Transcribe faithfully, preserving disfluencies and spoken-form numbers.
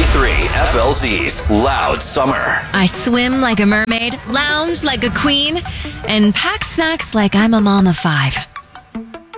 three F L Z's Loud Summer. I swim like a mermaid, lounge like a queen, and pack snacks like I'm a mom of five.